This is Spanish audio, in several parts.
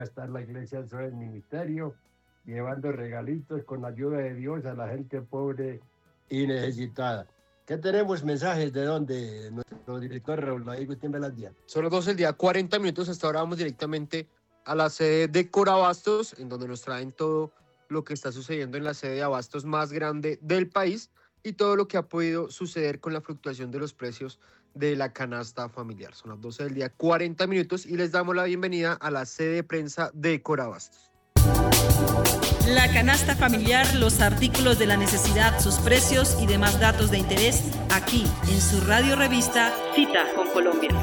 Está en la iglesia Soy el Ministerio, llevando regalitos con la ayuda de Dios a la gente pobre y necesitada. ¿Qué tenemos mensajes de dónde? Nuestro director Raúl David Gutiérrez Velandia. Son las 12 del día, 40 minutos. Hasta ahora vamos directamente a la sede de Corabastos, en donde nos traen todo lo que está sucediendo en la sede de abastos más grande del país y todo lo que ha podido suceder con la fluctuación de los precios de la canasta familiar. Son las 12 del día, 40 minutos, y les damos la bienvenida a la sede de prensa de Corabastos. La canasta familiar, los artículos de la necesidad, sus precios y demás datos de interés, aquí en su radio revista Cita con Colombia.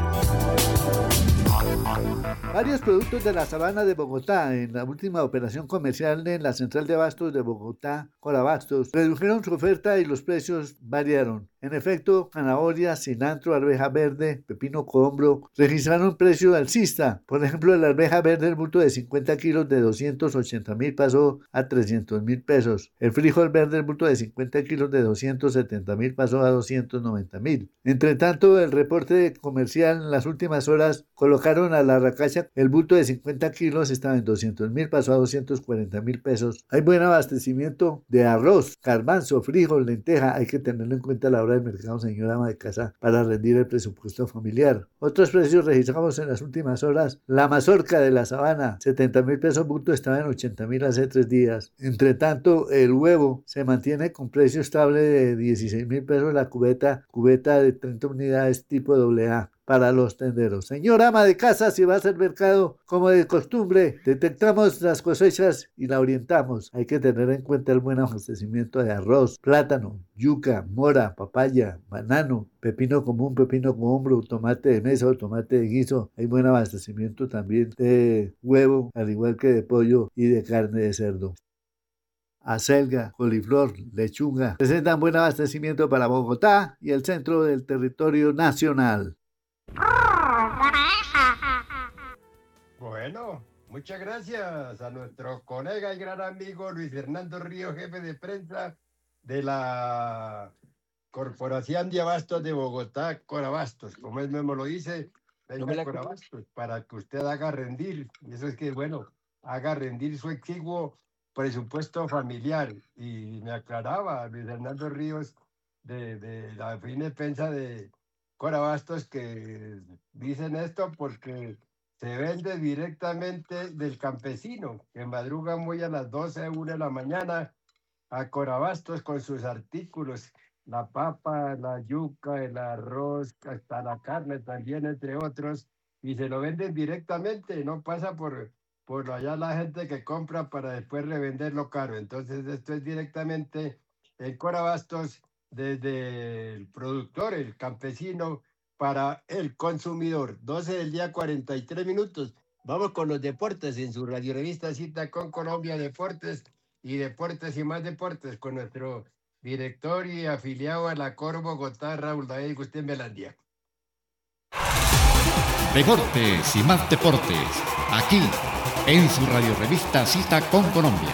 Varios productos de la sabana de Bogotá en la última operación comercial en la central de abastos de Bogotá, Corabastos, redujeron su oferta y los precios variaron. En efecto, zanahoria, cilantro, arveja verde, pepino cohombro registraron precio alcista. Por ejemplo, la arveja verde, el bulto de 50 kilos de 280.000 pasó a 300.000 pesos. El frijol verde, el bulto de 50 kilos de 270.000 pasó a 290.000. Entre tanto, el reporte comercial en las últimas horas colocaron a la racacha, el bulto de 50 kilos estaba en 200.000, pasó a 240.000 pesos. Hay buen abastecimiento de arroz, garbanzo, frijol, lenteja. Hay que tenerlo en cuenta a la hora del mercado, señora ama de casa, para rendir el presupuesto familiar. Otros precios registramos en las últimas horas. La mazorca de la sabana, 70.000 pesos bulto, estaba en 80.000 hace 3 días. Entre tanto, el huevo se mantiene con precio estable de 16.000 pesos la cubeta de 30 unidades tipo AA. Para los tenderos. Señora ama de casa, si va a hacer mercado como de costumbre, detectamos las cosechas y la orientamos. Hay que tener en cuenta el buen abastecimiento de arroz, plátano, yuca, mora, papaya, banano, pepino común, pepino cohombro, tomate de mesa o tomate de guiso. Hay buen abastecimiento también de huevo, al igual que de pollo y de carne de cerdo. Acelga, coliflor, lechuga presentan buen abastecimiento para Bogotá y el centro del territorio nacional. Bueno, muchas gracias a nuestro colega y gran amigo Luis Fernando Río, jefe de prensa de la Corporación de Abastos de Bogotá, Corabastos, como él mismo lo dice, venga Corabastos, para que usted haga rendir, y eso es que, bueno, haga rendir su exiguo presupuesto familiar. Y me aclaraba Luis Fernando Ríos de la fina de prensa de Corabastos que dicen esto porque se vende directamente del campesino, que madruga muy a las 12, 1 de la mañana a Corabastos con sus artículos, la papa, la yuca, el arroz, hasta la carne también, entre otros, y se lo venden directamente, no pasa por allá la gente que compra para después revenderlo caro. Entonces esto es directamente en Corabastos desde el productor, el campesino, para el consumidor. 12 del día, 43 minutos. Vamos con los deportes en su radio revista Cita con Colombia, Deportes y más deportes, con nuestro director y afiliado a la Cor Bogotá, Raúl David Gutiérrez Velandia. Deportes y más deportes, aquí en su radio revista Cita con Colombia.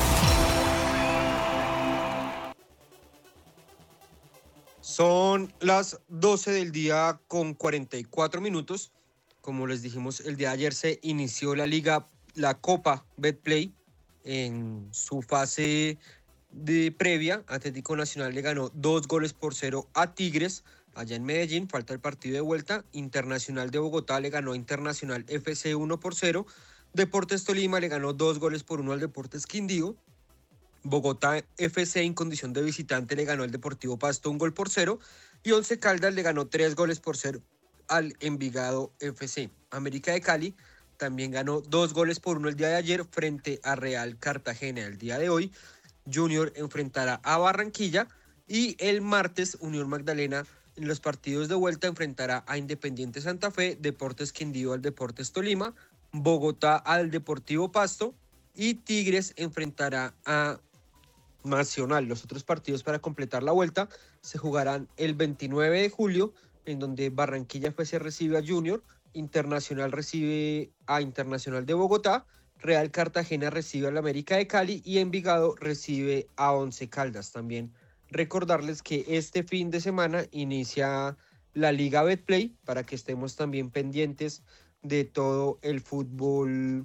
Son las 12 del día con 44 minutos. Como les dijimos, el día de ayer se inició la Copa Betplay en su fase de previa. Atlético Nacional le ganó 2-0 a Tigres allá en Medellín. Falta el partido de vuelta. Internacional de Bogotá le ganó a Internacional FC 1-0. Deportes Tolima le ganó 2-1 al Deportes Quindío. Bogotá FC en condición de visitante le ganó al Deportivo Pasto 1-0 y Once Caldas le ganó 3-0 al Envigado FC. América de Cali también ganó 2-1 el día de ayer frente a Real Cartagena. El día de hoy Junior enfrentará a Barranquilla y el martes Unión Magdalena en los partidos de vuelta enfrentará a Independiente Santa Fe, Deportes Quindío al Deportes Tolima, Bogotá al Deportivo Pasto y Tigres enfrentará a Nacional. Los otros partidos para completar la vuelta se jugarán el 29 de julio, en donde Barranquilla FC recibe a Junior, Internacional recibe a Internacional de Bogotá, Real Cartagena recibe al América de Cali y Envigado recibe a Once Caldas. También recordarles que este fin de semana inicia la Liga Betplay para que estemos también pendientes de todo el fútbol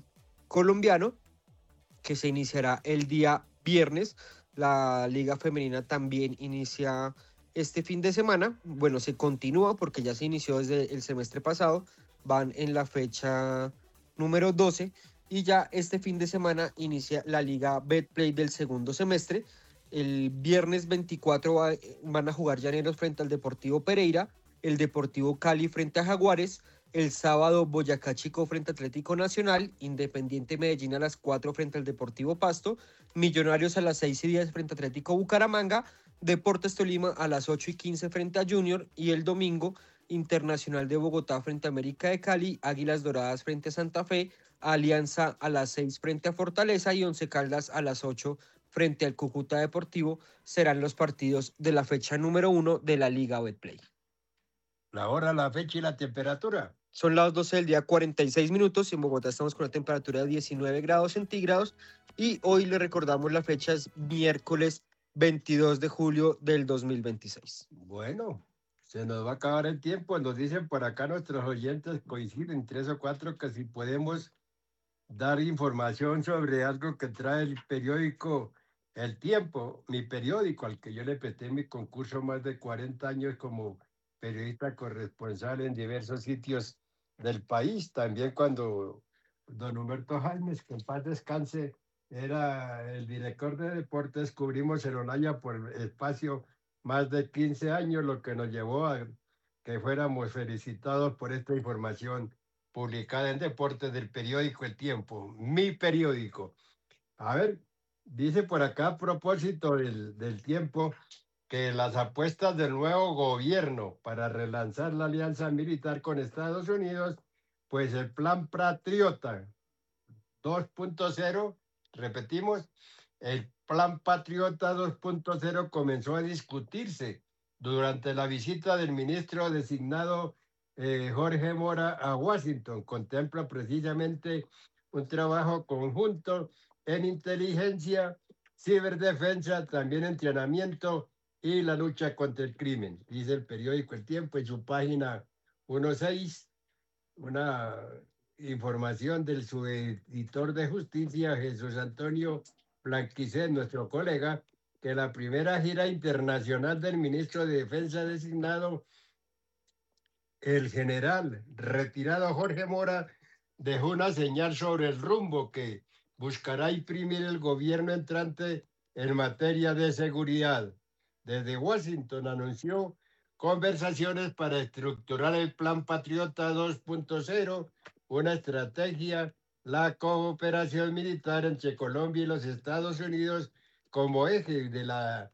colombiano, que se iniciará el día viernes. La Liga Femenina también inicia este fin de semana. Bueno, se continúa porque ya se inició desde el semestre pasado. Van en la fecha número 12 y ya este fin de semana inicia la Liga Betplay del segundo semestre. El viernes 24 van a jugar Llaneros frente al Deportivo Pereira, el Deportivo Cali frente a Jaguares, el sábado Boyacá Chico frente a Atlético Nacional, Independiente Medellín a las 4 frente al Deportivo Pasto, Millonarios a las 6:10 frente a Atlético Bucaramanga, Deportes Tolima a las 8:15 frente a Junior y el domingo Internacional de Bogotá frente a América de Cali, Águilas Doradas frente a Santa Fe, Alianza a las 6 frente a Fortaleza y Once Caldas a las 8 frente al Cúcuta Deportivo. Serán los partidos de la fecha número 1 de la Liga Betplay. La hora, la fecha y la temperatura. Son las 12 del día, 46 minutos. En Bogotá estamos con una temperatura de 19 grados centígrados. Y hoy le recordamos la fecha es miércoles 22 de julio del 2026. Bueno, se nos va a acabar el tiempo. Nos dicen por acá nuestros oyentes, coinciden 3 o 4, que si podemos dar información sobre algo que trae el periódico El Tiempo, mi periódico, al que yo le presté mi concurso más de 40 años como periodista corresponsal en diversos sitios del país. También cuando don Humberto Jaimes, que en paz descanse, era el director de deportes, cubrimos el Olaya por espacio más de 15 años, lo que nos llevó a que fuéramos felicitados por esta información publicada en Deportes del periódico El Tiempo, mi periódico. A ver, dice por acá a propósito del Tiempo que las apuestas del nuevo gobierno para relanzar la alianza militar con Estados Unidos, pues el plan Patriota 2.0, repetimos, el plan Patriota 2.0 comenzó a discutirse durante la visita del ministro designado Jorge Mora a Washington. Contempla precisamente un trabajo conjunto en inteligencia, ciberdefensa, también entrenamiento y la lucha contra el crimen, dice el periódico El Tiempo en su página 1.6, una información del subeditor de justicia, Jesús Antonio Blanquicet, nuestro colega, que la primera gira internacional del ministro de Defensa designado, el general retirado Jorge Mora, dejó una señal sobre el rumbo que buscará imprimir el gobierno entrante en materia de seguridad. Desde Washington anunció conversaciones para estructurar el Plan Patriota 2.0, una estrategia, la cooperación militar entre Colombia y los Estados Unidos como eje de la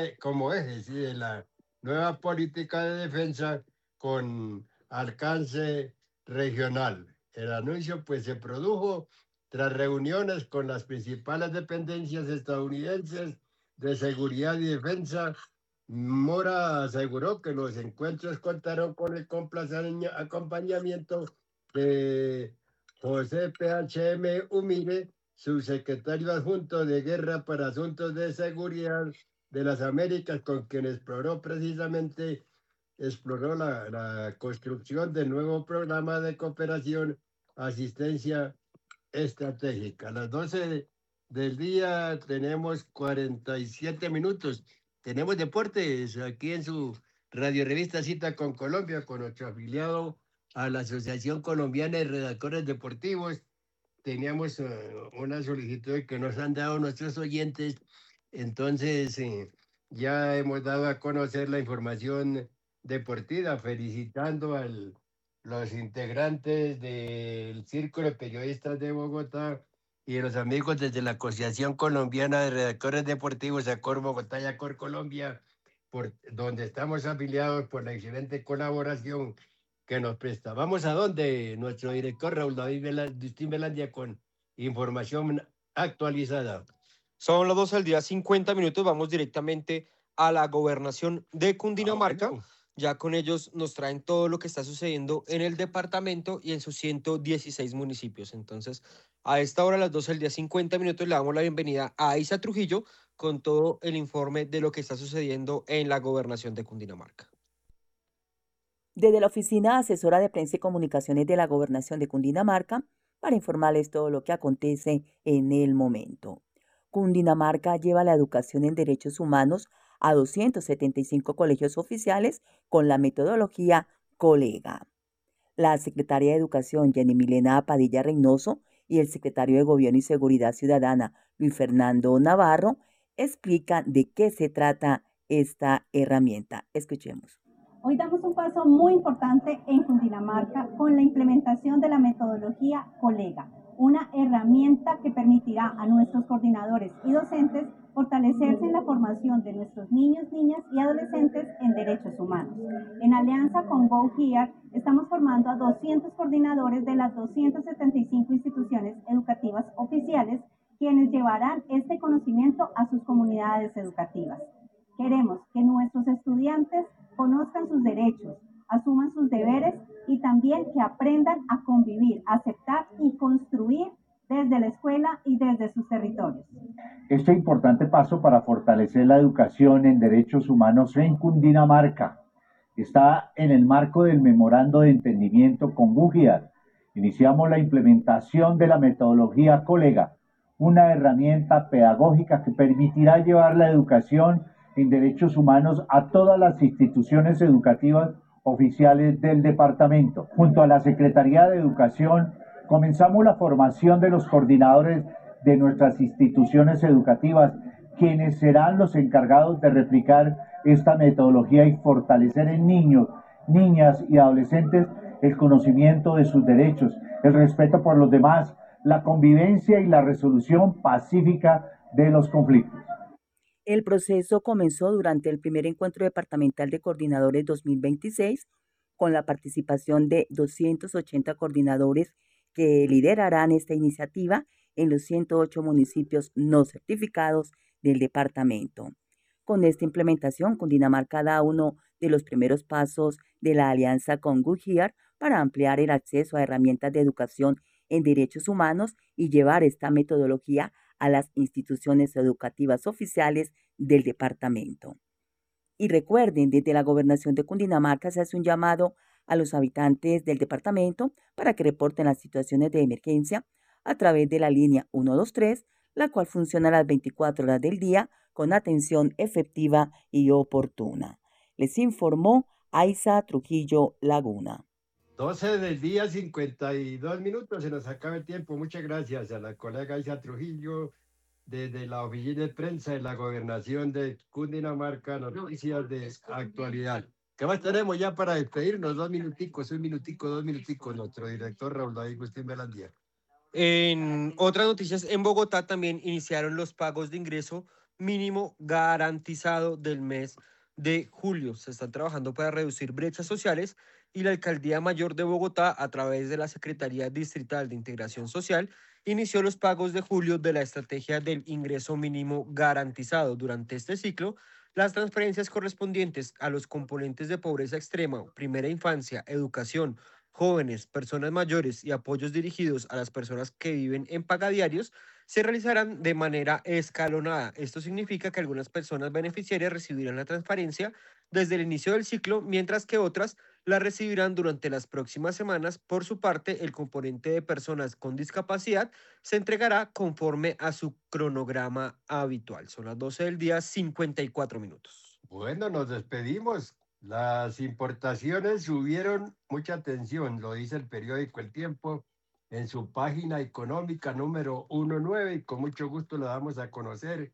nueva política de defensa con alcance regional. El anuncio pues se produjo tras reuniones con las principales dependencias estadounidenses de seguridad y defensa. Mora aseguró que los encuentros contaron con el acompañamiento de José PHM Humire, subsecretario adjunto de Guerra para Asuntos de Seguridad de las Américas, con quien exploró la construcción del nuevo programa de cooperación, asistencia estratégica. A las 12 del día tenemos 47 minutos. Tenemos deportes aquí en su radio revista Cita con Colombia, con nuestro afiliado a la Asociación Colombiana de Redactores Deportivos. Teníamos una solicitud que nos han dado nuestros oyentes, entonces ya hemos dado a conocer la información deportiva, felicitando a los integrantes del Círculo de Periodistas de Bogotá y los amigos desde la Asociación Colombiana de Redactores Deportivos, ACOR Bogotá y ACOR Colombia, por donde estamos afiliados, por la excelente colaboración que nos presta. Vamos a donde nuestro director Raúl David Justín Velandia con información actualizada. Son las 12 del día, 50 minutos. Vamos directamente a la gobernación de Cundinamarca. Bueno. Ya con ellos nos traen todo lo que está sucediendo en el departamento y en sus 116 municipios. Entonces, a esta hora, a las 12 del día, 50 minutos, le damos la bienvenida a Isa Trujillo con todo el informe de lo que está sucediendo en la gobernación de Cundinamarca. Desde la Oficina Asesora de Prensa y Comunicaciones de la Gobernación de Cundinamarca, para informarles todo lo que acontece en el momento. Cundinamarca lleva la educación en derechos humanos a 275 colegios oficiales con la metodología Colega. La secretaria de Educación, Jenny Milena Padilla Reynoso, y el secretario de Gobierno y Seguridad Ciudadana, Luis Fernando Navarro, explican de qué se trata esta herramienta. Escuchemos. Hoy damos un paso muy importante en Cundinamarca con la implementación de la metodología Colega, una herramienta que permitirá a nuestros coordinadores y docentes fortalecerse en la formación de nuestros niños, niñas y adolescentes en derechos humanos. En alianza con Go Here, estamos formando a 200 coordinadores de las 275 instituciones educativas oficiales, quienes llevarán este conocimiento a sus comunidades educativas. Queremos que nuestros estudiantes conozcan sus derechos, asuman sus deberes y también que aprendan a convivir, aceptar y construir desde la escuela y desde sus territorios. Este importante paso para fortalecer la educación en derechos humanos en Cundinamarca está en el marco del memorando de entendimiento con GUGIAR. Iniciamos la implementación de la metodología Colega, una herramienta pedagógica que permitirá llevar la educación en derechos humanos a todas las instituciones educativas oficiales del departamento. Junto a la Secretaría de Educación, comenzamos la formación de los coordinadores de nuestras instituciones educativas, quienes serán los encargados de replicar esta metodología y fortalecer en niños, niñas y adolescentes el conocimiento de sus derechos, el respeto por los demás, la convivencia y la resolución pacífica de los conflictos. El proceso comenzó durante el primer encuentro departamental de coordinadores 2026, con la participación de 280 coordinadores que liderarán esta iniciativa en los 108 municipios no certificados del departamento. Con esta implementación, Cundinamarca da uno de los primeros pasos de la alianza con GUGIAR para ampliar el acceso a herramientas de educación en derechos humanos y llevar esta metodología a las instituciones educativas oficiales del departamento. Y recuerden, desde la Gobernación de Cundinamarca se hace un llamado a los habitantes del departamento para que reporten las situaciones de emergencia a través de la línea 123, la cual funciona a las 24 horas del día con atención efectiva y oportuna. Les informó Aiza Trujillo Laguna. 12 del día, 52 minutos, se nos acaba el tiempo. Muchas gracias a la colega Aiza Trujillo desde la oficina de prensa de la Gobernación de Cundinamarca, noticias de actualidad. ¿Qué más tenemos ya para despedirnos? 2 minuticos, 2 minuticos, nuestro director Raúl David Agustín Belandía. En otras noticias, en Bogotá también iniciaron los pagos de ingreso mínimo garantizado del mes de julio. Se están trabajando para reducir brechas sociales y la Alcaldía Mayor de Bogotá, a través de la Secretaría Distrital de Integración Social, inició los pagos de julio de la estrategia del ingreso mínimo garantizado. Durante este ciclo, las transferencias correspondientes a los componentes de pobreza extrema, primera infancia, educación, jóvenes, personas mayores y apoyos dirigidos a las personas que viven en pagadiarios se realizarán de manera escalonada. Esto significa que algunas personas beneficiarias recibirán la transferencia desde el inicio del ciclo, mientras que otras la recibirán durante las próximas semanas. Por su parte, el componente de personas con discapacidad se entregará conforme a su cronograma habitual. Son las 12 del día, 54 minutos. Bueno, nos despedimos. Las importaciones subieron, mucha atención, lo dice el periódico El Tiempo, en su página económica número 19, y con mucho gusto le damos a conocer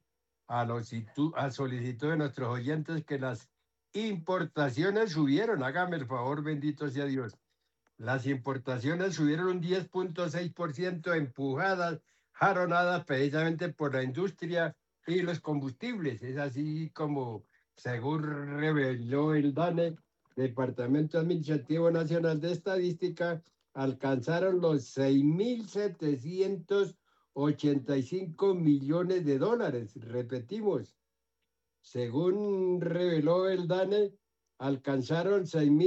a solicitud de nuestros oyentes que las importaciones subieron. Hágame el favor, bendito sea Dios. Las importaciones subieron un 10.6%, empujadas, jaronadas precisamente por la industria y los combustibles. Es así como, según reveló el DANE, Departamento Administrativo Nacional de Estadística, alcanzaron los 6.785 millones de dólares. Repetimos, según reveló el DANE, alcanzaron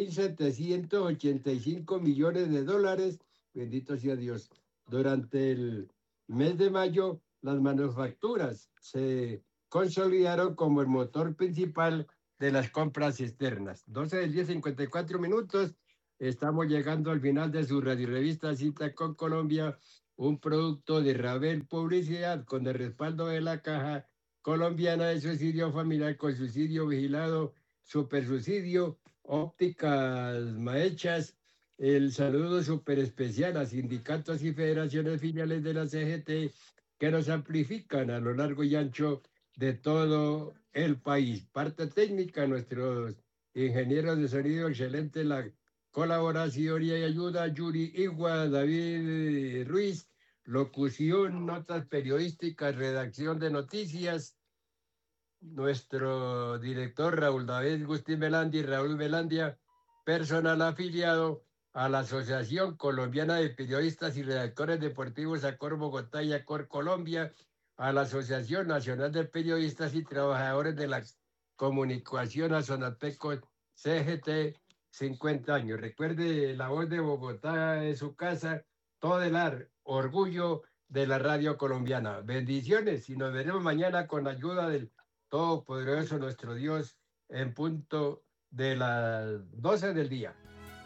6.785 millones de dólares, bendito sea Dios. Durante el mes de mayo, las manufacturas se consolidaron como el motor principal de las compras externas. 12 del día, 54 minutos. estamos llegando al final de su radiorevista Cita con Colombia, un producto de Ravel Publicidad con el respaldo de la Caja Colombiana de Subsidio Familiar con subsidio vigilado, supersubsidio, ópticas Maechas. El saludo súper especial a sindicatos y federaciones filiales de la CGT que nos amplifican a lo largo y ancho de todo el país. Parte técnica, nuestros ingenieros de sonido, excelente la colaboración y ayuda, Yuri Igua, David Ruiz, locución, notas periodísticas, redacción de noticias, nuestro director Raúl David Gustín Velandi, Raúl Velandia, personal afiliado a la Asociación Colombiana de Periodistas y Redactores Deportivos ACOR Bogotá y ACOR Colombia, a la Asociación Nacional de Periodistas y Trabajadores de la Comunicación, a Sonapeco CGT, 50 años. Recuerde, la voz de Bogotá es su casa, todo el orgullo de la radio colombiana. Bendiciones y nos veremos mañana con la ayuda del Todopoderoso nuestro Dios en punto de las 12 del día.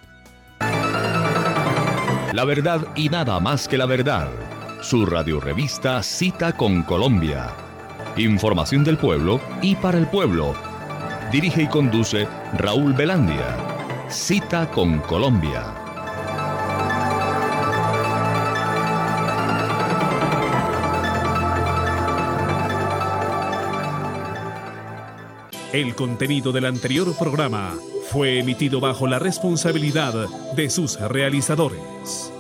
La verdad y nada más que la verdad. Su radiorevista Cita con Colombia. Información del pueblo y para el pueblo. Dirige y conduce Raúl Velandia. Cita con Colombia. El contenido del anterior programa fue emitido bajo la responsabilidad de sus realizadores.